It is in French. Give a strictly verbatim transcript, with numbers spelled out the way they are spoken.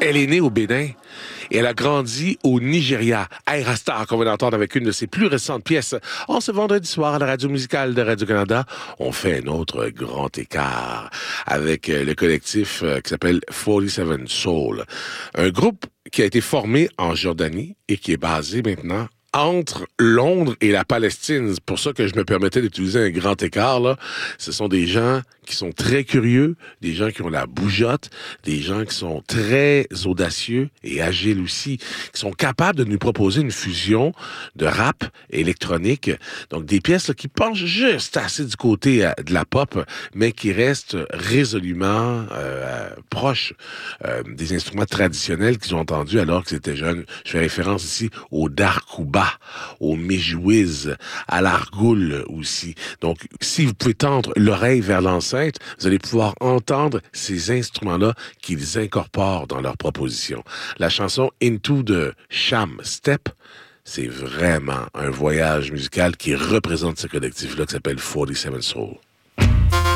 Elle est née au Bénin et elle a grandi au Nigeria. Ayra Starr, qu'on va d'entendre avec une de ses plus récentes pièces. En ce vendredi soir à la radio musicale de Radio-Canada, on fait un autre grand écart avec le collectif qui s'appelle forty-seven Soul. Un groupe qui a été formé en Jordanie et qui est basé maintenant entre Londres et la Palestine. C'est pour ça que je me permettais d'utiliser un grand écart, là. Ce sont des gens qui sont très curieux, des gens qui ont la bougeotte, des gens qui sont très audacieux et agiles aussi, qui sont capables de nous proposer une fusion de rap électronique. Donc, des pièces là, qui penchent juste assez du côté euh, de la pop, mais qui restent résolument euh, proches euh, des instruments traditionnels qu'ils ont entendus alors qu'ils étaient jeunes. Je fais référence ici au darkouba, au méjouiz, à l'argoul aussi. Donc, si vous pouvez tendre l'oreille vers l'enceinte, vous allez pouvoir entendre ces instruments-là qu'ils incorporent dans leur proposition. La chanson Into de Sham Step, c'est vraiment un voyage musical qui représente ce collectif-là qui s'appelle forty-seven Soul.